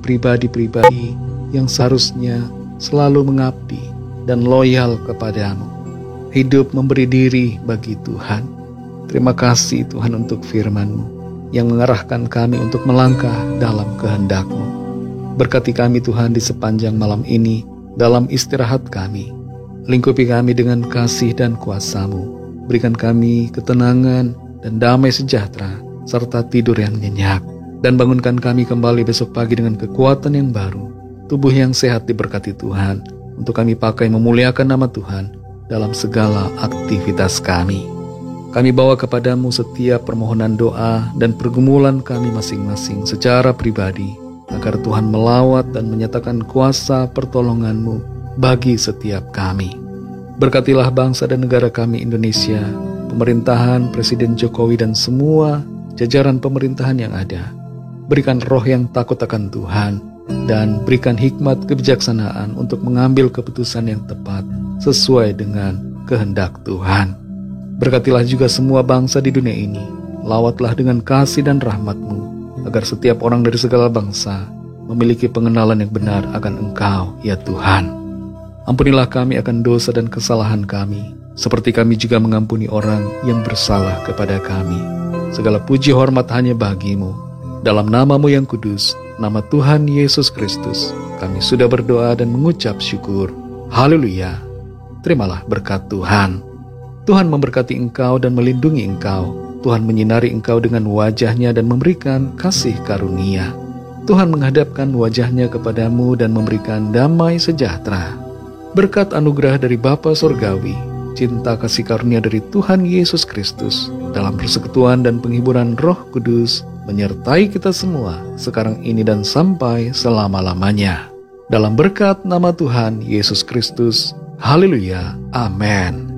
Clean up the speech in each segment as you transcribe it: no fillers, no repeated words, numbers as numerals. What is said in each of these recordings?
pribadi-pribadi yang seharusnya selalu mengabdi dan loyal kepadamu. Hidup memberi diri bagi Tuhan. Terima kasih Tuhan untuk firman-Mu yang mengarahkan kami untuk melangkah dalam kehendak-Mu. Berkati kami Tuhan di sepanjang malam ini dalam istirahat kami. Lingkupi kami dengan kasih dan kuasa-Mu. Berikan kami ketenangan dan damai sejahtera serta tidur yang nyenyak. Dan bangunkan kami kembali besok pagi dengan kekuatan yang baru. Tubuh yang sehat diberkati Tuhan, untuk kami pakai memuliakan nama Tuhan dalam segala aktivitas kami. Kami bawa kepadamu setiap permohonan doa dan pergumulan kami masing-masing secara pribadi, agar Tuhan melawat dan menyatakan kuasa pertolongan-Mu bagi setiap kami. Berkatilah bangsa dan negara kami Indonesia, pemerintahan Presiden Jokowi dan semua jajaran pemerintahan yang ada. Berikan roh yang takut akan Tuhan, dan berikan hikmat kebijaksanaan untuk mengambil keputusan yang tepat sesuai dengan kehendak Tuhan. Berkatilah juga semua bangsa di dunia ini. Lawatlah dengan kasih dan rahmat-Mu, agar setiap orang dari segala bangsa memiliki pengenalan yang benar akan Engkau, ya Tuhan. Ampunilah kami akan dosa dan kesalahan kami, seperti kami juga mengampuni orang yang bersalah kepada kami. Segala puji hormat hanya bagi-Mu. Dalam nama-Mu yang kudus, nama Tuhan Yesus Kristus, kami sudah berdoa dan mengucap syukur. Haleluya. Terimalah berkat Tuhan. Tuhan memberkati engkau dan melindungi engkau. Tuhan menyinari engkau dengan wajah-Nya dan memberikan kasih karunia. Tuhan menghadapkan wajah-Nya kepadamu dan memberikan damai sejahtera. Berkat anugerah dari Bapa Surgawi, cinta kasih karunia dari Tuhan Yesus Kristus, dalam persekutuan dan penghiburan Roh Kudus, menyertai kita semua sekarang ini dan sampai selama-lamanya. Dalam berkat nama Tuhan Yesus Kristus. Haleluya. Amin.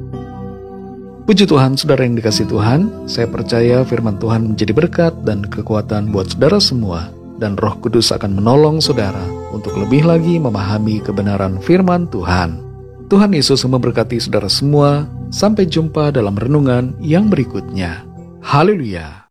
Puji Tuhan, saudara yang dikasihi Tuhan, saya percaya firman Tuhan menjadi berkat dan kekuatan buat saudara semua, dan Roh Kudus akan menolong saudara untuk lebih lagi memahami kebenaran firman Tuhan. Tuhan Yesus memberkati saudara semua. Sampai jumpa dalam renungan yang berikutnya. Haleluya.